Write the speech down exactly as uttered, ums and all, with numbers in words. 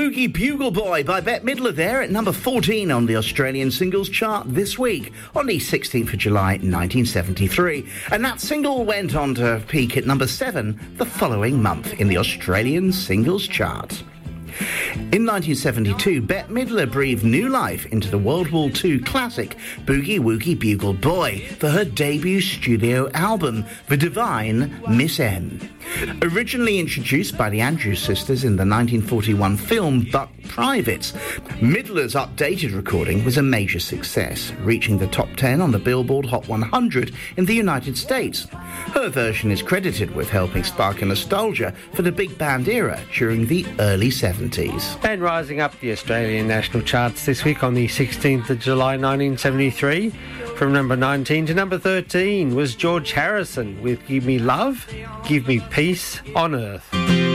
Woogie Bugle Boy by Bette Midler there at number fourteen on the Australian singles chart this week on the sixteenth of July nineteen seventy-three. And that single went on to peak at number seven the following month in the Australian singles chart. In nineteen seventy-two, Bette Midler breathed new life into the World War Two classic Boogie Woogie Bugle Boy for her debut studio album, The Divine Miss M. Originally introduced by the Andrews Sisters in the nineteen forty-one film Buck Privates, Midler's updated recording was a major success, reaching the top ten on the Billboard Hot one hundred in the United States. Her version is credited with helping spark a nostalgia for the big band era during the early seventies. And rising up the Australian national charts this week on the sixteenth of July nineteen seventy-three, from number nineteen to number thirteen was George Harrison with Give Me Love, Give Me Peace on Earth.